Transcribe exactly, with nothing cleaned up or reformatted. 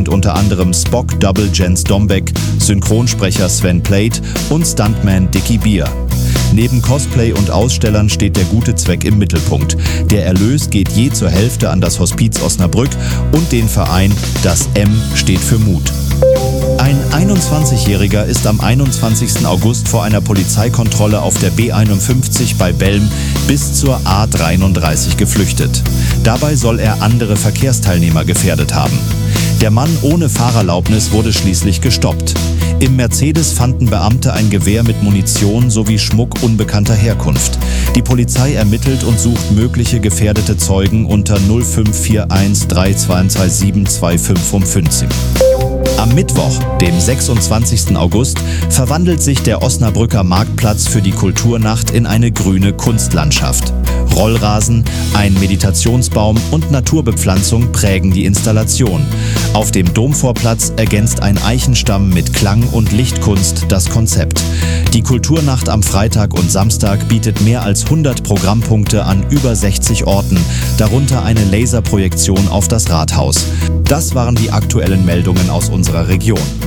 unter anderem Spock Double Jens Dombeck, Synchronsprecher Sven Plate und Stuntman Dicky Beer. Neben Cosplay und Ausstellern steht der gute Zweck im Mittelpunkt. Der Erlös geht je zur Hälfte an das Hospiz Osnabrück und den Verein Das M steht für Mut. Ein einundzwanzigjähriger ist am einundzwanzigsten August vor einer Polizeikontrolle auf der B einundfünfzig bei Belm bis zur A dreiunddreißig geflüchtet. Dabei soll er andere Verkehrsteilnehmer gefährdet haben. Der Mann ohne Fahrerlaubnis wurde schließlich gestoppt. Im Mercedes fanden Beamte ein Gewehr mit Munition sowie Schmuck unbekannter Herkunft. Die Polizei ermittelt und sucht mögliche gefährdete Zeugen unter null fünf vier eins drei zwei zwei sieben zwei fünf um fünfzehn. Am Mittwoch, dem sechsundzwanzigsten August, verwandelt sich der Osnabrücker Marktplatz für die Kulturnacht in eine grüne Kunstlandschaft. Rollrasen, ein Meditationsbaum und Naturbepflanzung prägen die Installation. Auf dem Domvorplatz ergänzt ein Eichenstamm mit Klang- und Lichtkunst das Konzept. Die Kulturnacht am Freitag und Samstag bietet mehr als hundert Programmpunkte an über sechzig Orten, darunter eine Laserprojektion auf das Rathaus. Das waren die aktuellen Meldungen aus unserer Region.